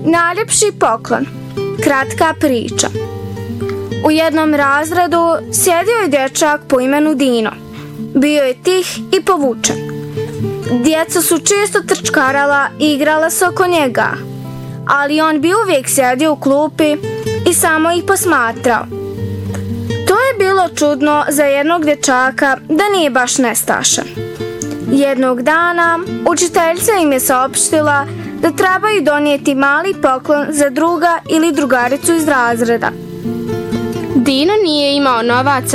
Najljepši poklon. Kratka priča. U jednom razredu sjedio je dječak po imenu Dino. Bio je tih i povučen. Djeca su često trčkarala i igrala se oko njega, ali on bi uvijek sjedio u klupi i samo ih posmatrao. To je bilo čudno za jednog dječaka da nije baš nestašan. Jednog dana učiteljica im je saopštila da trebaju donijeti mali poklon za druga ili drugaricu iz razreda. Dino nije imao novaca